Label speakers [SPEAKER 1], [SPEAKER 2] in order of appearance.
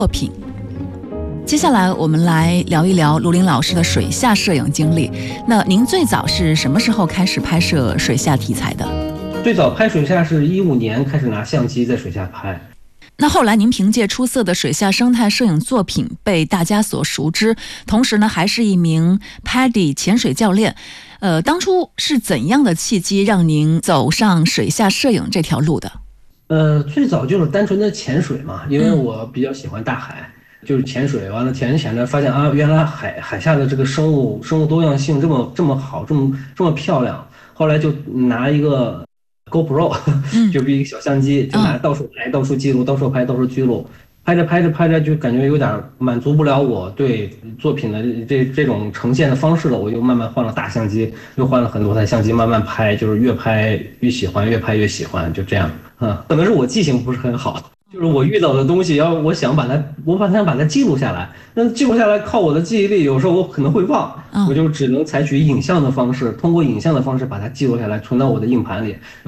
[SPEAKER 1] 作品。接下来我们来聊一聊卢林老师的水下摄影经历。那您最早是什么时候开始拍摄水下题材的？
[SPEAKER 2] 最早拍水下是15年开始拿相机在水下拍。
[SPEAKER 1] 那后来您凭借出色的水下生态摄影作品被大家所熟知，同时呢还是一名 PADI 潜水教练。当初是怎样的契机让您走上水下摄影这条路的？
[SPEAKER 2] 最早就是单纯的潜水嘛，因为我比较喜欢大海，就是潜水，完了潜着潜着发现啊，原来海下的这个生物多样性这么好，这么漂亮。后来就拿一个 GoPro， 就比一个小相机，就拿到处拍，到处记录，到处拍，到处记录。拍着就感觉有点满足不了我对作品的这种呈现的方式了，我又慢慢换了大相机，又换了很多台相机，慢慢拍，就是越拍越喜欢，越拍越喜欢，就这样。可能是我记性不是很好，就是我遇到的东西，我想把它记录下来，那记录下来靠我的记忆力，有时候我可能会忘，我就只能采取影像的方式，通过影像的方式把它记录下来，存到我的硬盘里。